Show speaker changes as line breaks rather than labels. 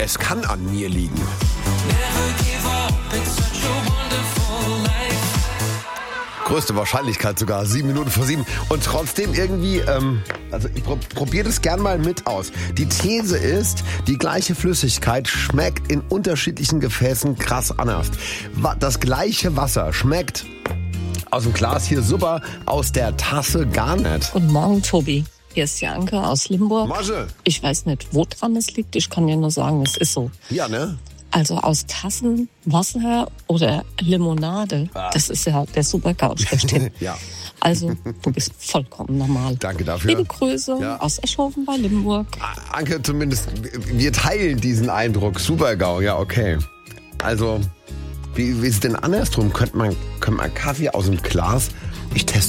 Es kann an mir liegen. Größte Wahrscheinlichkeit sogar, 7 Minuten vor 7. Und trotzdem irgendwie, also ich probiere das gern mal mit aus. Die These ist, die gleiche Flüssigkeit schmeckt in unterschiedlichen Gefäßen krass anders. Das gleiche Wasser schmeckt aus dem Glas hier super, aus der Tasse gar nicht.
Guten Morgen, Tobi. Hier ist Janke aus Limburg.
Masche.
Ich weiß nicht, wo dran es liegt. Ich kann dir nur sagen, es ist so.
Ja, ne?
Also aus Tassen Wasser oder Limonade, das ist ja der Super-GAU schlechthin.
Ja.
Also, du bist vollkommen normal.
Danke dafür.
Liebe Grüße aus Eschhofen bei Limburg.
Anke, zumindest, wir teilen diesen Eindruck. Super-GAU, ja, okay. Also, wie ist es denn andersrum? Könnte man Kaffee aus dem Glas? Ich teste